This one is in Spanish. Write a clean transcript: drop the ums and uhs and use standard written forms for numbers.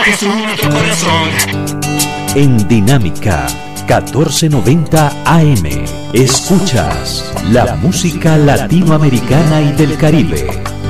Que suena nuestro corazón. En Dinámica 1490 AM escuchas la música latinoamericana y del Caribe.